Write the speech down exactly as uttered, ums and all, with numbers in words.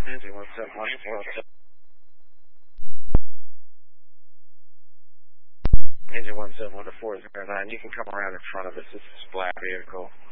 Engine one seven one four seven. Engine one seven one four zero nine. You can come around in front of us. This is a black vehicle.